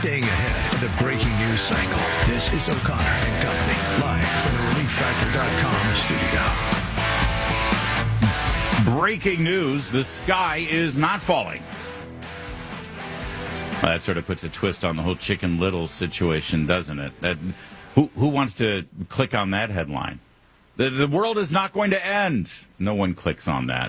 Staying ahead of the breaking news cycle, this is O'Connor and Company, live from the ReliefFactor.com studio. Breaking news, the sky is not falling. Well, that sort of puts a twist on the whole Chicken Little situation, doesn't it? Who wants to click on that headline? The world is not going to end. No one clicks on that.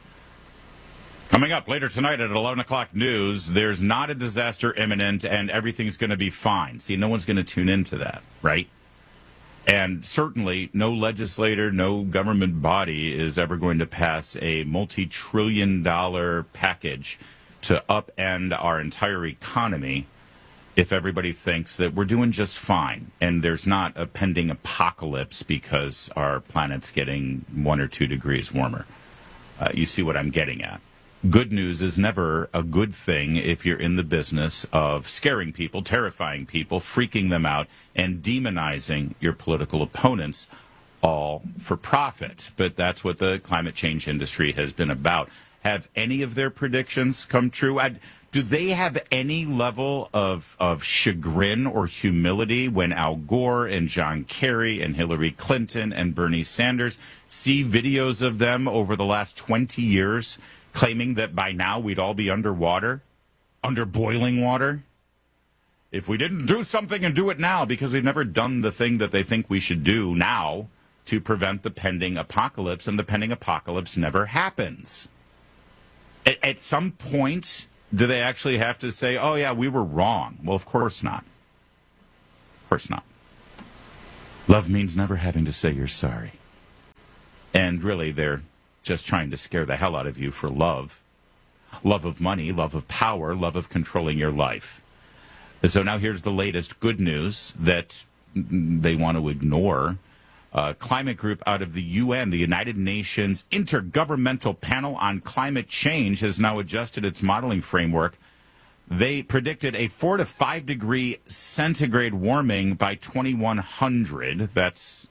Coming up later tonight at 11 o'clock news, there's not a disaster imminent and everything's going to be fine. See, no one's going to tune into that, right? And certainly no legislator, no government body is ever going to pass a multi-trillion-dollar package to upend our entire economy if everybody thinks that we're doing just fine and there's not a pending apocalypse because our planet's getting 1 or 2 degrees warmer. You see what I'm getting at. Good news is never a good thing if you're in the business of scaring people, terrifying people, freaking them out, and demonizing your political opponents, all for profit. But that's what the climate change industry has been about. Have any of their predictions come true? Do they have any level of chagrin or humility when Al Gore and John Kerry and Hillary Clinton and Bernie Sanders see videos of them over the last 20 years claiming that by now we'd all be underwater, under boiling water? If we didn't do something and do it now because we've never done the thing that they think we should do now to prevent the pending apocalypse, and the pending apocalypse never happens. At some point, do they actually have to say, oh, yeah, we were wrong? Well, of course not. Of course not. Love means never having to say you're sorry. And really, they're just trying to scare the hell out of you for love. Love of money, love of power, love of controlling your life. So now here's the latest good news that they want to ignore. A climate group out of the UN, the United Nations Intergovernmental Panel on Climate Change, has now adjusted its modeling framework. They predicted a 4 to 5 degree centigrade warming by 2100. That's,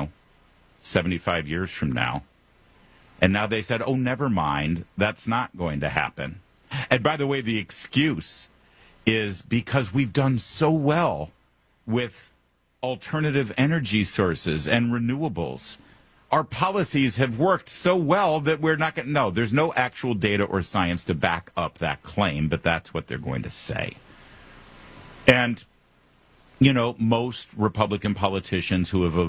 75 years from now. And now they said, oh, never mind, that's not going to happen. And by the way, the excuse is because we've done so well with alternative energy sources and renewables. Our policies have worked so well that we're not going to... No, there's no actual data or science to back up that claim, but that's what they're going to say. And, most Republican politicians who have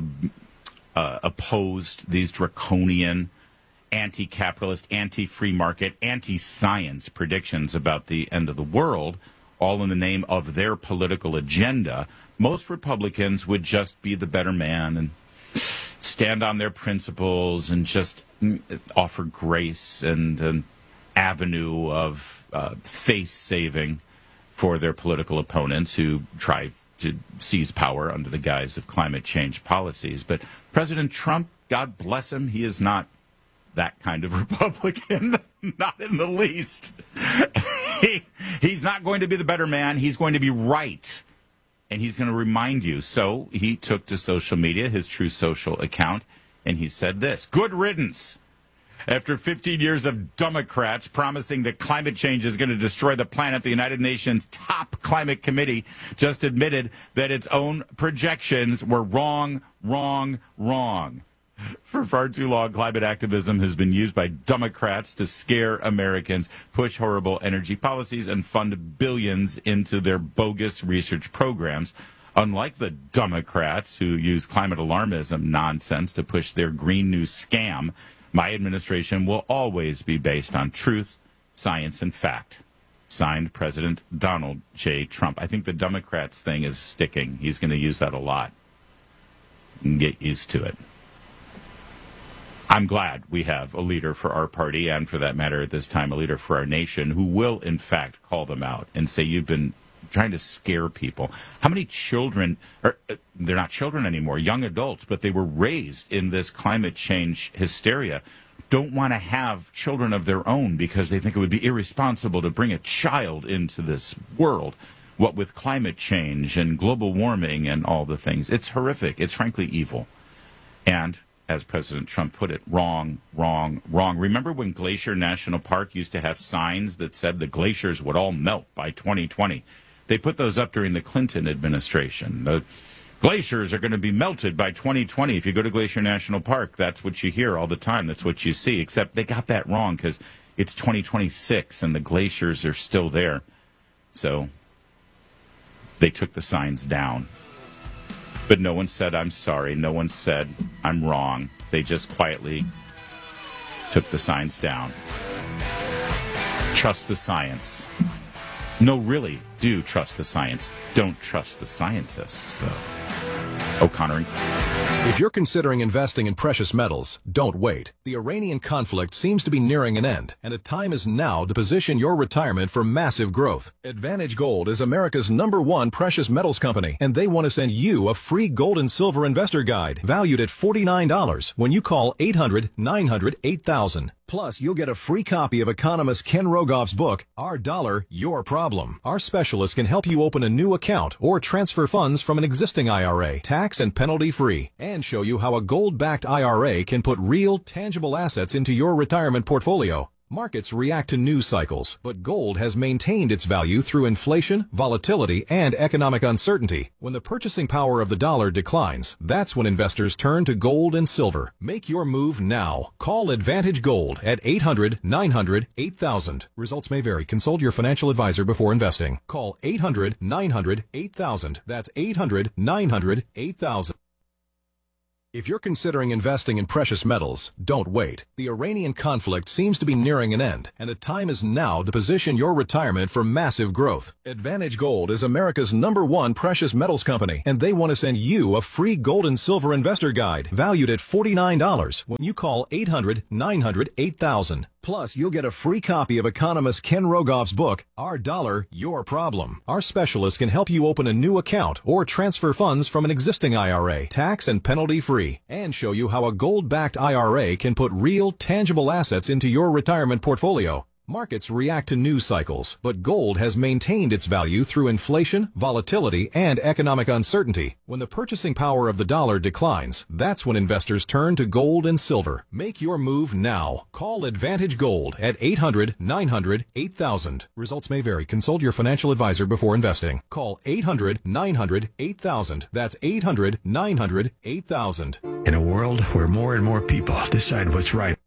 opposed these draconian, anti-capitalist, anti-free market, anti-science predictions about the end of the world, all in the name of their political agenda, most Republicans would just be the better man and stand on their principles and just offer grace and an avenue of face-saving for their political opponents who try to seize power under the guise of climate change policies. But President Trump, God bless him, he is not that kind of Republican, not in the least. He's not going to be the better man. He's going to be right. And he's going to remind you. So he took to social media, his True Social account, and he said this: good riddance. After 15 years of Democrats promising that climate change is going to destroy the planet, the United Nations top climate committee just admitted that its own projections were wrong. For far too long, climate activism has been used by Democrats to scare Americans, push horrible energy policies, and fund billions into their bogus research programs. Unlike the Democrats who use climate alarmism nonsense to push their Green New scam, my administration will always be based on truth, science, and fact. Signed, President Donald J. Trump. I think the Democrats thing is sticking. He's going to use that a lot. Get used to it. I'm glad we have a leader for our party, and for that matter at this time, a leader for our nation, who will, in fact, call them out and say, you've been trying to scare people. How many children, they're not children anymore, young adults, but they were raised in this climate change hysteria, don't want to have children of their own because they think it would be irresponsible to bring a child into this world. What with climate change and global warming and all the things. It's horrific. It's frankly evil. And as President Trump put it, wrong. Remember when Glacier National Park used to have signs that said the glaciers would all melt by 2020? They put those up during the Clinton administration. The glaciers are going to be melted by 2020. If you go to Glacier National Park, that's what you hear all the time. That's what you see, except they got that wrong because it's 2026 and the glaciers are still there. So they took the signs down. But no one said, I'm sorry. No one said, I'm wrong. They just quietly took the signs down. Trust the science. No, really, do trust the science. Don't trust the scientists, though. O'Connor. If you're considering investing in precious metals, don't wait. The Iranian conflict seems to be nearing an end, and the time is now to position your retirement for massive growth. Advantage Gold is America's #1 precious metals company, and they want to send you a free gold and silver investor guide valued at $49 when you call 800-900-8000. Plus, you'll get a free copy of economist Ken Rogoff's book, Our Dollar, Your Problem. Our specialist can help you open a new account or transfer funds from an existing IRA, tax and penalty free, and show you how a gold-backed IRA can put real, tangible assets into your retirement portfolio. Markets react to news cycles, but gold has maintained its value through inflation, volatility, and economic uncertainty. When the purchasing power of the dollar declines, that's when investors turn to gold and silver. Make your move now. Call Advantage Gold at 800-900-8000. Results may vary. Consult your financial advisor before investing. Call 800-900-8000. That's 800-900-8000. If you're considering investing in precious metals, don't wait. The Iranian conflict seems to be nearing an end, and the time is now to position your retirement for massive growth. Advantage Gold is America's #1 precious metals company, and they want to send you a free gold and silver investor guide valued at $49 when you call 800-900-8000. Plus, you'll get a free copy of economist Ken Rogoff's book, Our Dollar, Your Problem. Our specialist can help you open a new account or transfer funds from an existing IRA, tax and penalty free, and show you how a gold-backed IRA can put real, tangible assets into your retirement portfolio. Markets react to news cycles, but gold has maintained its value through inflation, volatility, and economic uncertainty. When the purchasing power of the dollar declines, that's when investors turn to gold and silver. Make your move now. Call Advantage Gold at 800-900-8000. Results may vary. Consult your financial advisor before investing. Call 800-900-8000. That's 800-900-8000. In a world where more and more people decide what's right.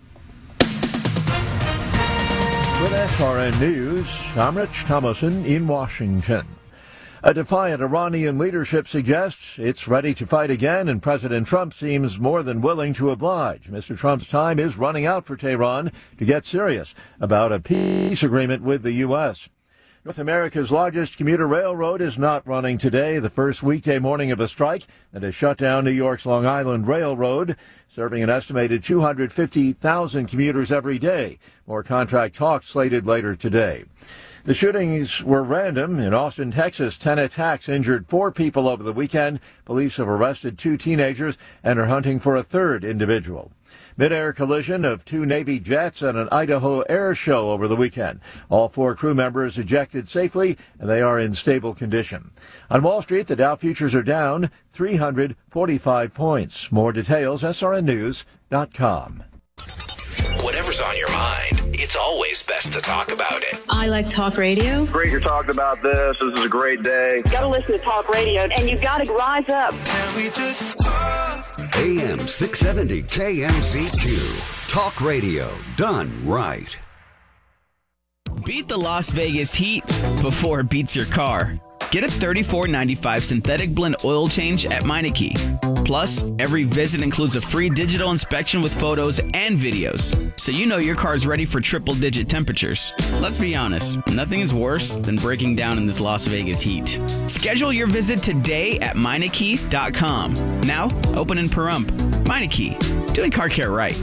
With SRN News, I'm Rich Thomason in Washington. A defiant Iranian leadership suggests it's ready to fight again, and President Trump seems more than willing to oblige. Mr. Trump's time is running out for Tehran to get serious about a peace agreement with the U.S. North America's largest commuter railroad is not running today, the first weekday morning of a strike that has shut down New York's Long Island Railroad, serving an estimated 250,000 commuters every day. More contract talks slated later today. The shootings were random. In Austin, Texas, 10 attacks injured 4 people over the weekend. Police have arrested 2 teenagers and are hunting for a third individual. Mid-air collision of 2 Navy jets at an Idaho air show over the weekend. All 4 crew members ejected safely, and they are in stable condition. On Wall Street, the Dow futures are down 345 points. More details, srnnews.com. Whatever's on your mind, it's always best to talk about it. I like talk radio. Great you're talking about this. This is a great day. You got to listen to talk radio, and you've got to rise up. Can we just talk? AM 670 KMZQ. Talk radio done right. Beat the Las Vegas heat before it beats your car. Get a $34.95 synthetic blend oil change at Meineke. Plus, every visit includes a free digital inspection with photos and videos, so you know your car's ready for triple-digit temperatures. Let's be honest, nothing is worse than breaking down in this Las Vegas heat. Schedule your visit today at Meineke.com. Now, open in Pahrump. Meineke, doing car care right.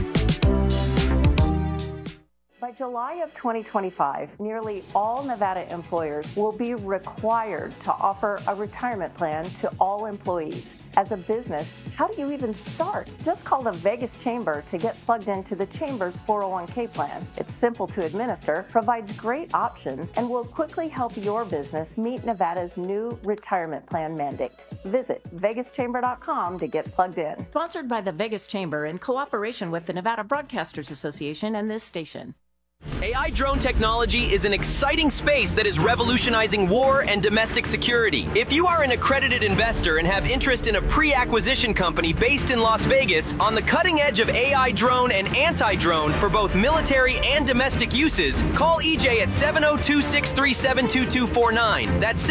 By July of 2025, nearly all Nevada employers will be required to offer a retirement plan to all employees. As a business, how do you even start? Just call the Vegas Chamber to get plugged into the Chamber's 401k plan. It's simple to administer, provides great options, and will quickly help your business meet Nevada's new retirement plan mandate. Visit vegaschamber.com to get plugged in. Sponsored by the Vegas Chamber in cooperation with the Nevada Broadcasters Association and this station. AI drone technology is an exciting space that is revolutionizing war and domestic security. If you are an accredited investor and have interest in a pre-acquisition company based in Las Vegas on the cutting edge of AI drone and anti-drone for both military and domestic uses, call EJ at 702-637-2249. That's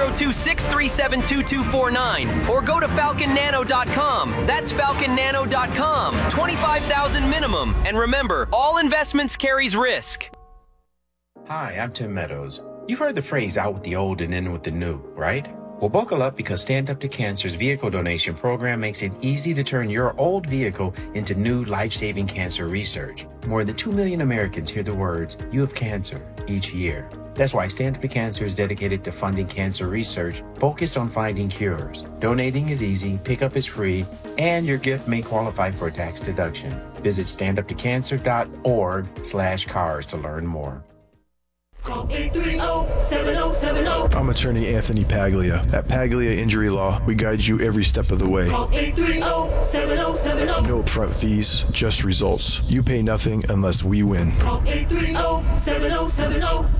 702-637-2249. Or go to falconnano.com. That's falconnano.com. 25,000 minimum. And remember, all investments carries risk. Hi, I'm Tim Meadows. You've heard the phrase out with the old and in with the new, right? Well, buckle up because Stand Up to Cancer's vehicle donation program makes it easy to turn your old vehicle into new life-saving cancer research. More than 2 million Americans hear the words, "You have cancer," each year. That's why Stand Up to Cancer is dedicated to funding cancer research focused on finding cures. Donating is easy, pickup is free, and your gift may qualify for a tax deduction. Visit standuptocancer.org/cars to learn more. Call 830-7070. I'm attorney Anthony Paglia. At Paglia Injury Law, we guide you every step of the way. Call 830-7070. No upfront fees, just results. You pay nothing unless we win. Call 830-7070.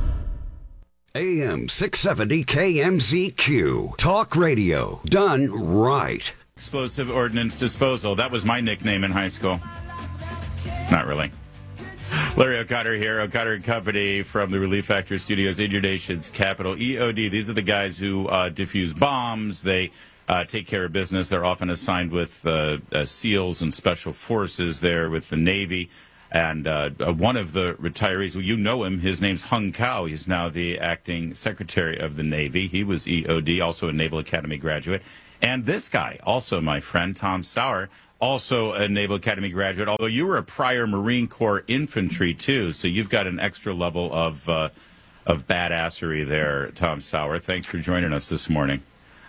AM 670 KMZQ. Talk radio. Done right. Explosive Ordnance Disposal. That was my nickname in high school. Not really. Larry O'Connor here, O'Connor & Company from the Relief Factor Studios in your nation's capital, EOD. These are the guys who defuse bombs. They take care of business. They're often assigned with SEALs and Special Forces there with the Navy. And one of the retirees, well, you know him, his name's Hung Kao. He's now the acting Secretary of the Navy. He was EOD, also a Naval Academy graduate. And this guy, also my friend, Tom Sauer, also a Naval Academy graduate, although you were a prior Marine Corps infantry, too, so you've got an extra level of badassery there, Tom Sauer. Thanks for joining us this morning.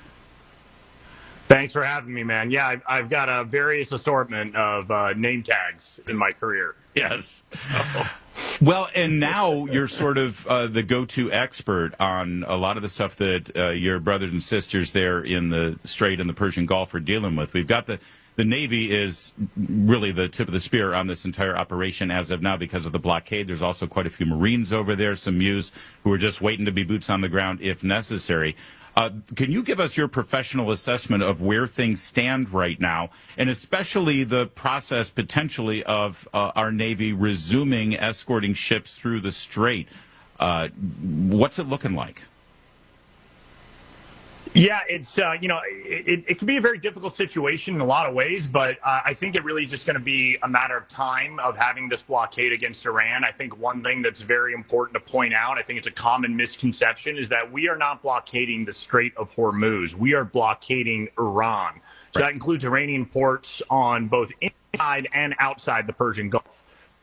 Thanks for having me, man. Yeah, I've got a various assortment of name tags in my career. Yes. Well, and now you're sort of the go-to expert on a lot of the stuff that your brothers and sisters there in the Strait and the Persian Gulf are dealing with. We've got the Navy is really the tip of the spear on this entire operation as of now because of the blockade. There's also quite a few Marines over there, some MEUs who are just waiting to be boots on the ground if necessary. Can you give us your professional assessment of where things stand right now, and especially the process potentially of our Navy resuming escorting ships through the Strait? What's it looking like? Yeah, it's, it can be a very difficult situation in a lot of ways, but I think it really just going to be a matter of time of having this blockade against Iran. I think one thing that's very important to point out, I think it's a common misconception, is that we are not blockading the Strait of Hormuz. We are blockading Iran. So that includes Iranian ports on both inside and outside the Persian Gulf.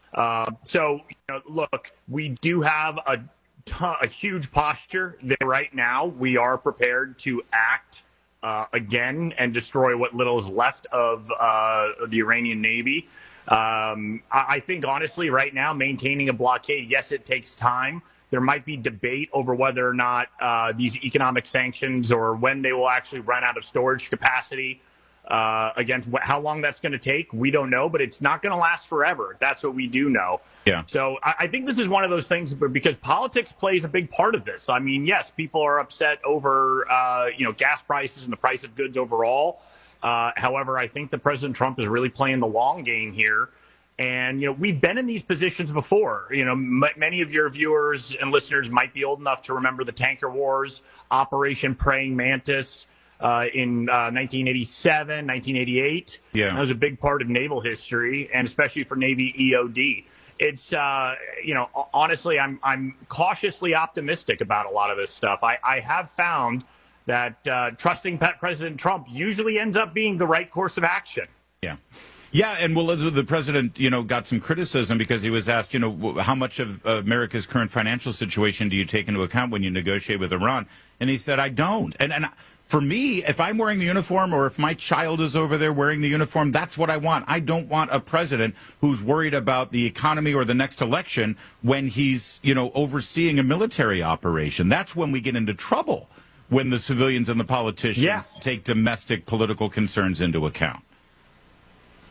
Look, we do have a huge posture there right now. We are prepared to act again and destroy what little is left of the Iranian Navy. I think, honestly, right now, maintaining a blockade, yes, it takes time. There might be debate over whether or not these economic sanctions or when they will actually run out of storage capacity. Again, how long that's going to take, we don't know, but it's not going to last forever. That's what we do know. Yeah. So I think this is one of those things because politics plays a big part of this. I mean, yes, people are upset over, gas prices and the price of goods overall. However, I think that President Trump is really playing the long game here. And, we've been in these positions before. Many of your viewers and listeners might be old enough to remember the tanker wars, Operation Praying Mantis. In 1987, 1988. Yeah. That was a big part of naval history, and especially for Navy EOD. It's, honestly, I'm cautiously optimistic about a lot of this stuff. I have found that trusting President Trump usually ends up being the right course of action. Yeah. Yeah, and the president, got some criticism because he was asked, how much of America's current financial situation do you take into account when you negotiate with Iran? And he said, I don't. And for me, if I'm wearing the uniform or if my child is over there wearing the uniform, that's what I want. I don't want a president who's worried about the economy or the next election when he's, overseeing a military operation. That's when we get into trouble, when the civilians and the politicians take domestic political concerns into account.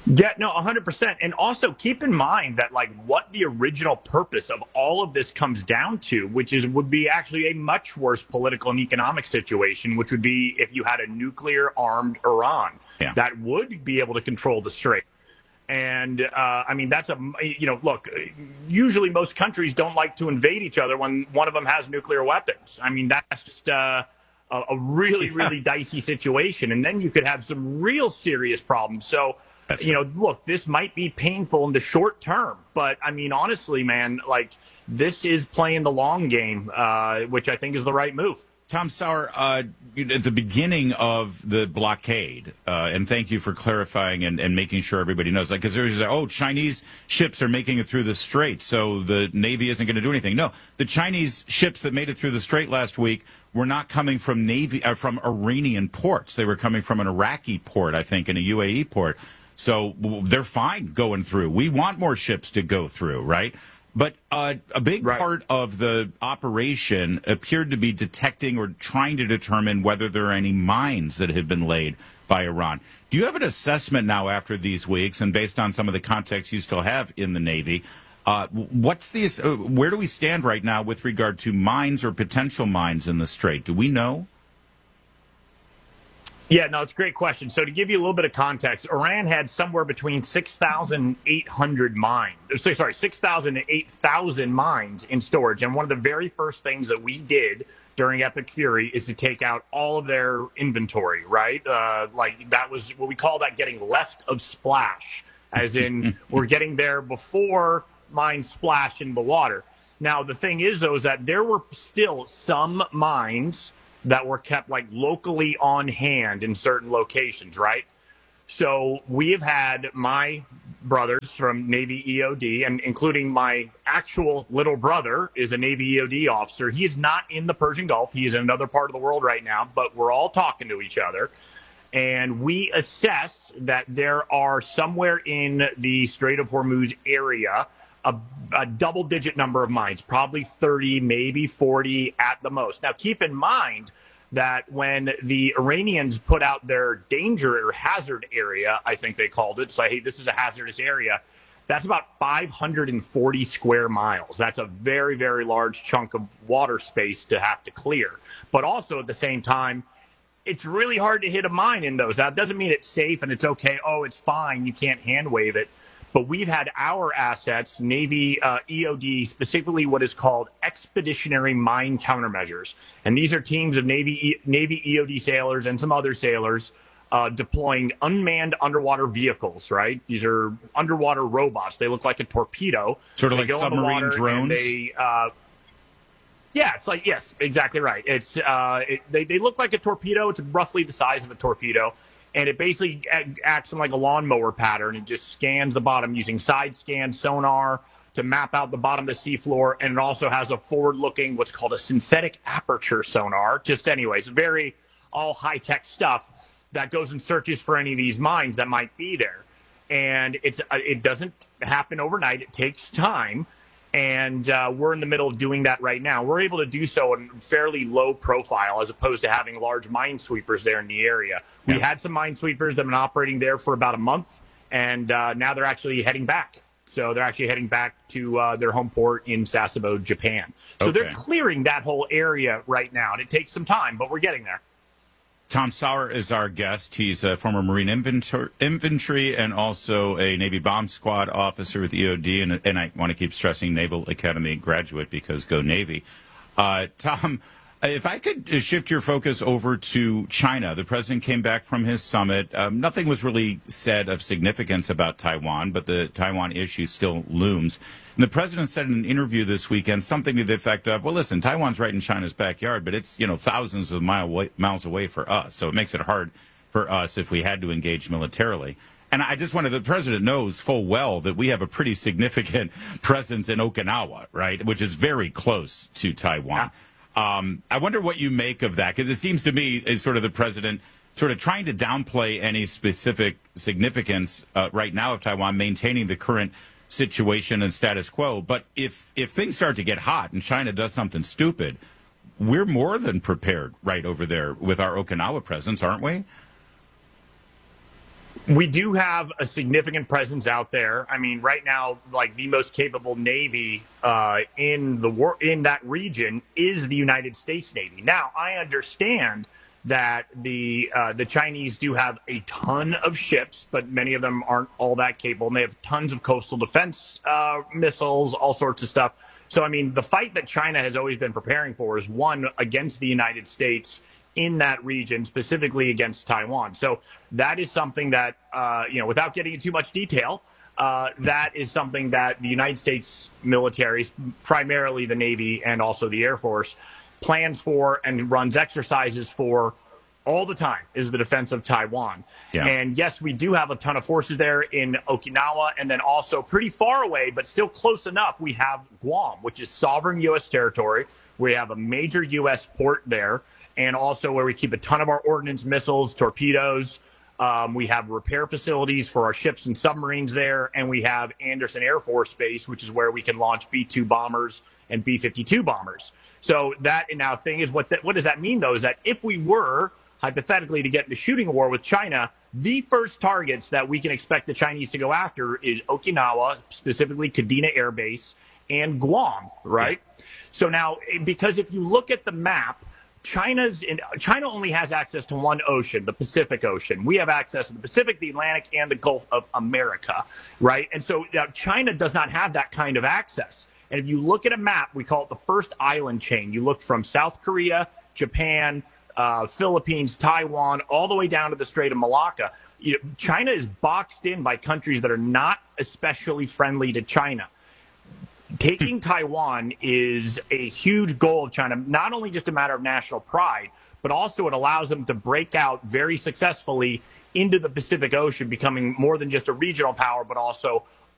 Yeah, no, 100%. And also keep in mind that, like, what the original purpose of all of this comes down to, would be actually a much worse political and economic situation, which would be if you had a nuclear armed Iran that would be able to control the Strait. And I mean, that's look, usually most countries don't like to invade each other when one of them has nuclear weapons. I mean, that's just a really, really dicey situation. And then you could have some real serious problems. So, look, this might be painful in the short term, but I mean, honestly, man, like, this is playing the long game, which I think is the right move. Tom Sauer, at the beginning of the blockade, and thank you for clarifying and making sure everybody knows, like, because there's Chinese ships are making it through the Strait, so the Navy isn't going to do anything. No, the Chinese ships that made it through the Strait last week were not coming from from Iranian ports. They were coming from an Iraqi port, I think, and a UAE port. So they're fine going through. We want more ships to go through, right? But a big part of the operation appeared to be detecting or trying to determine whether there are any mines that had been laid by Iran. Do you have an assessment now after these weeks, and based on some of the context you still have in the Navy, where do we stand right now with regard to mines or potential mines in the Strait? Do we know? Yeah, no, it's a great question. So to give you a little bit of context, Iran had somewhere between 6,800 mines. 6,000 to 8,000 mines in storage. And one of the very first things that we did during Epic Fury is to take out all of their inventory, right? Like, that was what we call that getting left of splash, as in we're getting there before mines splash in the water. Now, the thing is, though, is that there were still some mines that were kept, like, locally on hand in certain locations, right? So we have had my brothers from Navy EOD, and including my actual little brother is a Navy EOD officer. He is not in the Persian Gulf. He is in another part of the world right now, but we're all talking to each other. And we assess that there are somewhere in the Strait of Hormuz area a double-digit number of mines, probably 30, maybe 40 at the most. Now, keep in mind that when the Iranians put out their danger or hazard area, I think they called it, so hey, this is a hazardous area, that's about 540 square miles. That's a very, very large chunk of water space to have to clear. But also at the same time, it's really hard to hit a mine in those. That doesn't mean it's safe and it's okay. Oh, it's fine. You can't hand wave it. But we've had our assets, Navy EOD, specifically what is called expeditionary mine countermeasures. And these are teams of Navy EOD sailors and some other sailors deploying unmanned underwater vehicles, right? These are underwater robots. They look like a torpedo. Sort of like submarine drones? Yeah, it's like, yes, exactly right. It's they look like a torpedo. It's roughly the size of a torpedo. And it basically acts in like a lawnmower pattern. It just scans the bottom using side scan sonar to map out the bottom of the seafloor. And it also has a forward-looking, what's called a synthetic aperture sonar. Just anyways, very all high-tech stuff that goes and searches for any of these mines that might be there. And it doesn't happen overnight. It takes time. And we're in the middle of doing that right now. We're able to do so in fairly low profile as opposed to having large minesweepers there in the area. Yeah. We had some minesweepers that have been operating there for about a month, and now they're actually heading back. So they're actually heading back to their home port in Sasebo, Japan. So they're clearing that whole area right now, and it takes some time, but we're getting there. Tom Sauer is our guest. He's a former Marine infantry and also a Navy bomb squad officer with EOD, and I want to keep stressing Naval Academy graduate because go Navy. Tom, if I could shift your focus over to China. The president came back from his summit. Nothing was really said of significance about Taiwan, but the Taiwan issue still looms. And the president said in an interview this weekend something to the effect of, well, listen, Taiwan's right in China's backyard, but it's, thousands of miles away for us. So it makes it hard for us if we had to engage militarily. And I just wanted, the president knows full well that we have a pretty significant presence in Okinawa, right, which is very close to Taiwan. I wonder what you make of that, because it seems to me is sort of the president sort of trying to downplay any specific significance right now of Taiwan, maintaining the current situation and status quo. But if things start to get hot and China does something stupid, we're more than prepared right over there with our Okinawa presence, aren't we? We do have a significant presence out there. I mean, right now, like the most capable Navy in that region is the United States Navy. Now, I understand that the Chinese do have a ton of ships, but many of them aren't all that capable. And they have tons of coastal defense missiles, all sorts of stuff. So, I mean, the fight that China has always been preparing for is one against the United States in that region, specifically against Taiwan. So that is something that, without getting into too much detail, that is something that the United States military, primarily the Navy and also the Air Force, plans for and runs exercises for all the time, is the defense of Taiwan. Yeah. And yes, we do have a ton of forces there in Okinawa, and then also pretty far away, but still close enough, we have Guam, which is sovereign U.S. territory. We have a major U.S. port there, and also where we keep a ton of our ordnance missiles, torpedoes. We have repair facilities for our ships and submarines there, and we have Anderson Air Force Base, which is where we can launch B-2 bombers and B-52 bombers. So that now thing is, what does that mean, though, is that if we were hypothetically to get into shooting war with China, the first targets that we can expect the Chinese to go after is Okinawa, specifically Kadena Air Base, and Guam, right? Yeah. So now, because if you look at the map, China only has access to one ocean, the Pacific Ocean. We have access to the Pacific, the Atlantic, and the Gulf of America, right? And so China does not have that kind of access. And if you look at a map, we call it the first island chain. You look from South Korea, Japan, Philippines, Taiwan, all the way down to the Strait of Malacca. China is boxed in by countries that are not especially friendly to China. Taking Taiwan is a huge goal of China, not only just a matter of national pride, but also it allows them to break out very successfully into the Pacific Ocean, becoming more than just a regional power, but also